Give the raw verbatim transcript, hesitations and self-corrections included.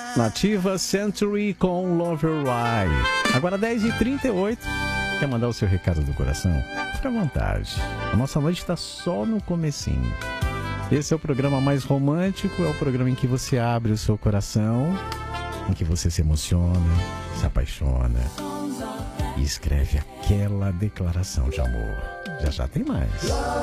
Nativa Century com Love Your Right. Agora dez e trinta e oito. Quer mandar o seu recado do coração? Fica à vontade. A nossa noite está só no comecinho. Esse é o programa mais romântico, é o programa em que você abre o seu coração, em que você se emociona, se apaixona e escreve aquela declaração de amor. Já já tem mais.